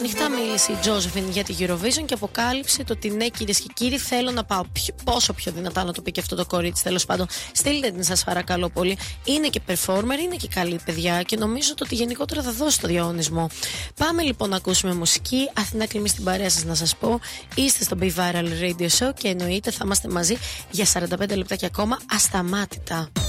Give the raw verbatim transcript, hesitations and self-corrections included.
ανοιχτά μίλησε η Τζόζεφιν για τη Eurovision και αποκάλυψε το ότι ναι, κυρίες και κύριοι, θέλω να πάω πιο, πόσο πιο δυνατά να το πει και αυτό το κορίτσι. Τέλος πάντων, στείλτε την, σας παρακαλώ πολύ. Είναι και performer, είναι και καλή παιδιά και νομίζω ότι γενικότερα θα δώσει το διαγωνισμό. Πάμε λοιπόν να ακούσουμε μουσική. Αθηνά Κλιμή στην παρέα σας να σας πω. Είστε στο Be Viral Radio Show και εννοείται θα είμαστε μαζί για σαράντα πέντε λεπτάκια ακόμα ασταμάτητα.